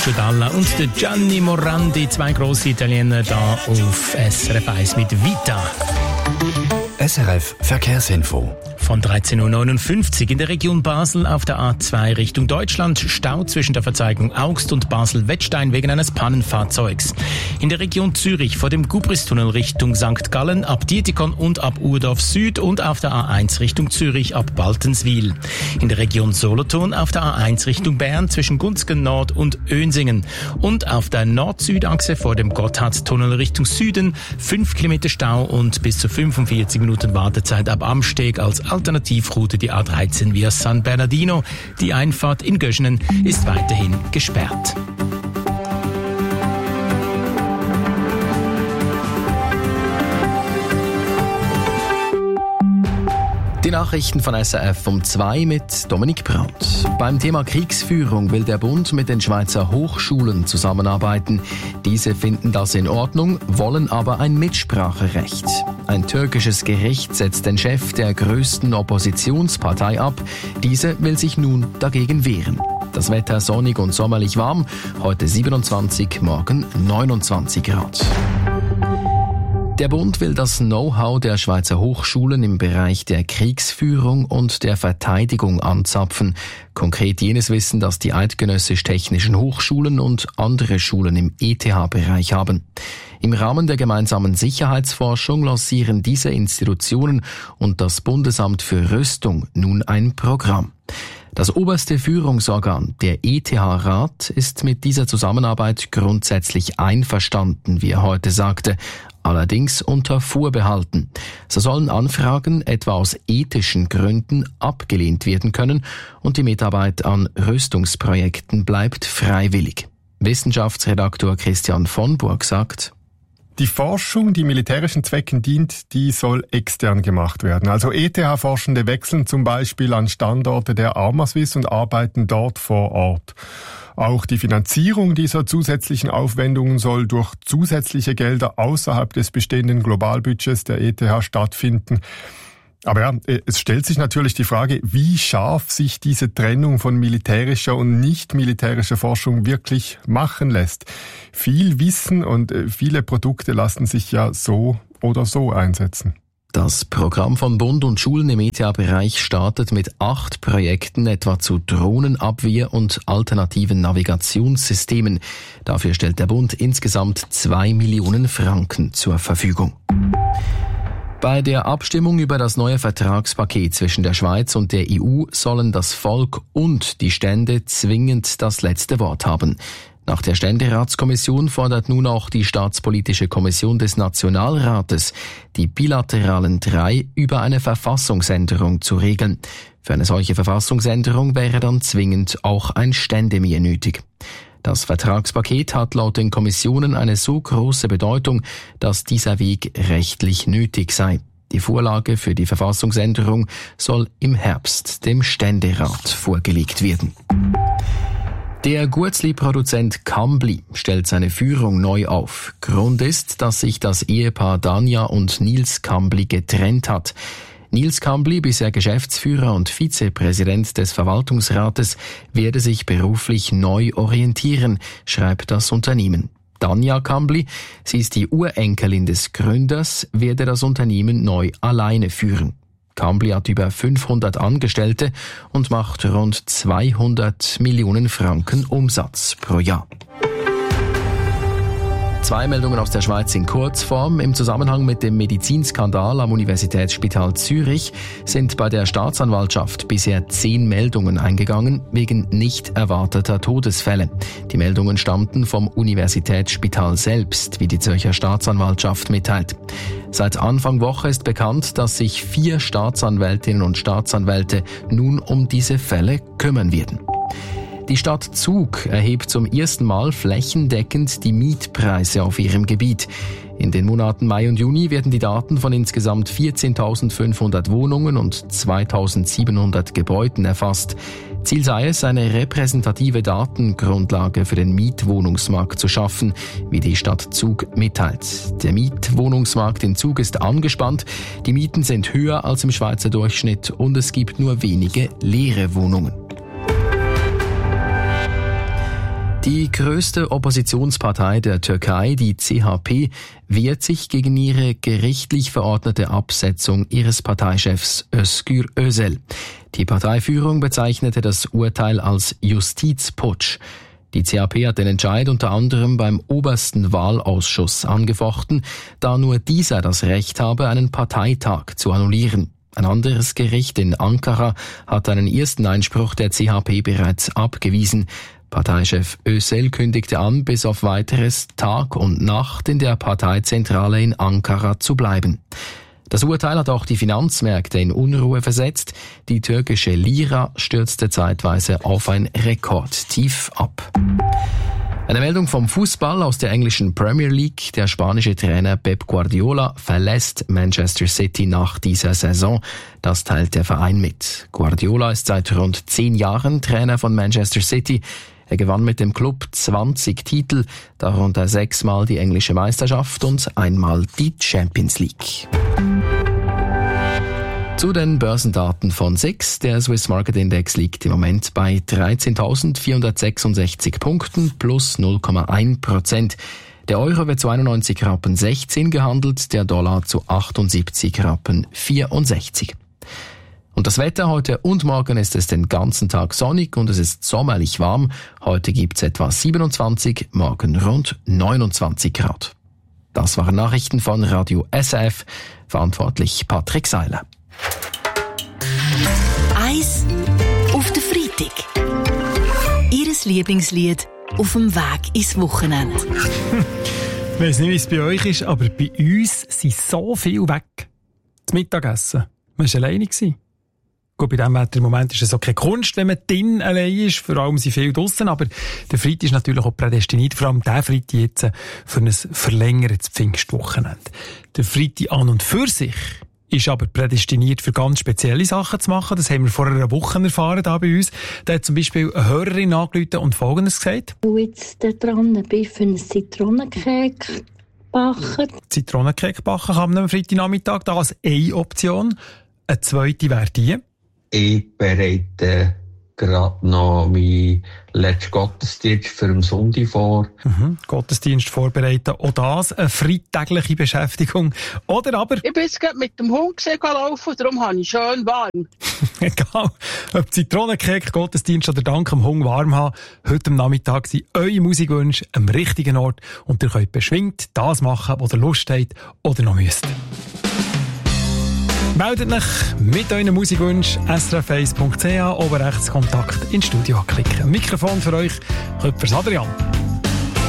Dalla und der Gianni Morandi, zwei grosse Italiener da auf SRF 1 mit Vita. SRF Verkehrsinfo. Von 13.59 Uhr in der Region Basel auf der A2 Richtung Deutschland. Stau zwischen der Verzweigung Augst und Basel-Wettstein wegen eines Pannenfahrzeugs. In der Region Zürich vor dem Gubristunnel Richtung St. Gallen ab Dietikon und ab Urdorf Süd und auf der A1 Richtung Zürich ab Baltenswil. In der Region Solothurn auf der A1 Richtung Bern zwischen Gunzgen Nord und Önsingen. Und auf der Nord-Süd-Achse vor dem Gotthardtunnel Richtung Süden 5 Kilometer Stau und bis zu 45 Minuten Wartezeit ab Amsteg als Alternativroute die A13 via San Bernardino. Die Einfahrt in Göschenen ist weiterhin gesperrt. Die Nachrichten von SRF um 2 mit Dominik Brandt. Beim Thema Kriegsführung will der Bund mit den Schweizer Hochschulen zusammenarbeiten. Diese finden das in Ordnung, wollen aber ein Mitspracherecht. Ein türkisches Gericht setzt den Chef der größten Oppositionspartei ab. Diese will sich nun dagegen wehren. Das Wetter sonnig und sommerlich warm. Heute 27, morgen 29 Grad. Der Bund will das Know-how der Schweizer Hochschulen im Bereich der Kriegsführung und der Verteidigung anzapfen. Konkret jenes Wissen, das die eidgenössisch-technischen Hochschulen und andere Schulen im ETH-Bereich haben. Im Rahmen der gemeinsamen Sicherheitsforschung lancieren diese Institutionen und das Bundesamt für Rüstung nun ein Programm. Das oberste Führungsorgan, der ETH-Rat, ist mit dieser Zusammenarbeit grundsätzlich einverstanden, wie er heute sagte, allerdings unter Vorbehalten. So sollen Anfragen etwa aus ethischen Gründen abgelehnt werden können und die Mitarbeit an Rüstungsprojekten bleibt freiwillig. Wissenschaftsredaktor Christian von Burg sagt: Die Forschung, die militärischen Zwecken dient, die soll extern gemacht werden. Also ETH-Forschende wechseln zum Beispiel an Standorte der Armaswiss und arbeiten dort vor Ort. Auch die Finanzierung dieser zusätzlichen Aufwendungen soll durch zusätzliche Gelder außerhalb des bestehenden Globalbudgets der ETH stattfinden. Aber ja, es stellt sich natürlich die Frage, wie scharf sich diese Trennung von militärischer und nicht militärischer Forschung wirklich machen lässt. Viel Wissen und viele Produkte lassen sich ja so oder so einsetzen. Das Programm von Bund und Schulen im ETH-Bereich startet mit 8 Projekten, etwa zu Drohnenabwehr und alternativen Navigationssystemen. Dafür stellt der Bund insgesamt 2 Millionen Franken zur Verfügung. Bei der Abstimmung über das neue Vertragspaket zwischen der Schweiz und der EU sollen das Volk und die Stände zwingend das letzte Wort haben. Nach der Ständeratskommission fordert nun auch die Staatspolitische Kommission des Nationalrates, die bilateralen 3 über eine Verfassungsänderung zu regeln. Für eine solche Verfassungsänderung wäre dann zwingend auch ein Ständemehr nötig. Das Vertragspaket hat laut den Kommissionen eine so große Bedeutung, dass dieser Weg rechtlich nötig sei. Die Vorlage für die Verfassungsänderung soll im Herbst dem Ständerat vorgelegt werden. Der Guetzli-Produzent Kambly stellt seine Führung neu auf. Grund ist, dass sich das Ehepaar Danja und Nils Kambly getrennt hat. Nils Kambly, bisher Geschäftsführer und Vizepräsident des Verwaltungsrates, werde sich beruflich neu orientieren, schreibt das Unternehmen. Danja Kambly, sie ist die Urenkelin des Gründers, werde das Unternehmen neu alleine führen. Kambly hat über 500 Angestellte und macht rund 200 Millionen Franken Umsatz pro Jahr. 2 Meldungen aus der Schweiz in Kurzform. Im Zusammenhang mit dem Medizinskandal am Universitätsspital Zürich sind bei der Staatsanwaltschaft bisher 10 Meldungen eingegangen wegen nicht erwarteter Todesfälle. Die Meldungen stammten vom Universitätsspital selbst, wie die Zürcher Staatsanwaltschaft mitteilt. Seit Anfang Woche ist bekannt, dass sich 4 Staatsanwältinnen und Staatsanwälte nun um diese Fälle kümmern werden. Die Stadt Zug erhebt zum ersten Mal flächendeckend die Mietpreise auf ihrem Gebiet. In den Monaten Mai und Juni werden die Daten von insgesamt 14.500 Wohnungen und 2.700 Gebäuden erfasst. Ziel sei es, eine repräsentative Datengrundlage für den Mietwohnungsmarkt zu schaffen, wie die Stadt Zug mitteilt. Der Mietwohnungsmarkt in Zug ist angespannt, die Mieten sind höher als im Schweizer Durchschnitt und es gibt nur wenige leere Wohnungen. Die größte Oppositionspartei der Türkei, die CHP, wehrt sich gegen ihre gerichtlich verordnete Absetzung ihres Parteichefs Özgür Özel. Die Parteiführung bezeichnete das Urteil als Justizputsch. Die CHP hat den Entscheid unter anderem beim obersten Wahlausschuss angefochten, da nur dieser das Recht habe, einen Parteitag zu annullieren. Ein anderes Gericht in Ankara hat einen ersten Einspruch der CHP bereits abgewiesen. Parteichef Özel kündigte an, bis auf weiteres Tag und Nacht in der Parteizentrale in Ankara zu bleiben. Das Urteil hat auch die Finanzmärkte in Unruhe versetzt. Die türkische Lira stürzte zeitweise auf ein Rekordtief ab. Eine Meldung vom Fußball aus der englischen Premier League. Der spanische Trainer Pep Guardiola verlässt Manchester City nach dieser Saison. Das teilt der Verein mit. Guardiola ist seit rund 10 Jahren Trainer von Manchester City. Er gewann mit dem Club 20 Titel, darunter 6-mal die englische Meisterschaft und einmal die Champions League. Zu den Börsendaten von SIX. Der Swiss Market Index liegt im Moment bei 13.466 Punkten plus 0,1%. Der Euro wird zu 91,16 Rappen gehandelt, der Dollar zu 78,64 Rappen. Und das Wetter heute und morgen ist es den ganzen Tag sonnig und es ist sommerlich warm. Heute gibt es etwa 27, morgen rund 29 Grad. Das waren Nachrichten von Radio SRF, verantwortlich Patrick Seiler. Eis auf den Freitag. Ihres Lieblingslied auf dem Weg ins Wochenende. Ich weiss nicht, wie es bei euch ist, aber bei uns sind so viel weg. Das Mittagessen. Man war alleine. Gut, bei diesem Wetter im Moment ist es auch keine Kunst, wenn man drin allein ist. Vor allem sind viele draussen. Aber der Freitag ist natürlich auch prädestiniert, vor allem der Freitag jetzt, für ein verlängertes Pfingstwochenende. Der Freitag an und für sich ist aber prädestiniert für ganz spezielle Sachen zu machen. Das haben wir vor einer Woche erfahren hier bei uns. Da hat zum Beispiel eine Hörerin angerufen und Folgendes gesagt. Ich jetzt da dran bin für einen Zitronencake backen. Zitronencake backen kann man am Freitagnachmittag. Da als eine Option. Eine zweite wäre die. Ich bereite gerade noch meinen letzten Gottesdienst für den Sonntag vor. Gottesdienst vorbereiten, auch das eine freitägliche Beschäftigung. Oder aber... Ich bin jetzt gerade mit dem Hund laufen, darum habe ich schön warm. Egal, ob Zitronencake, Gottesdienst oder Dank am Hund warm haben, heute am Nachmittag sind eure Musikwünsche am richtigen Ort und ihr könnt beschwingt das machen, was ihr Lust habt oder noch müsst. Meldet euch mit euren Musikwünschen srf1.ch, oben rechts Kontakt ins Studio klicken. Mikrofon für euch, Köpfers Adrian.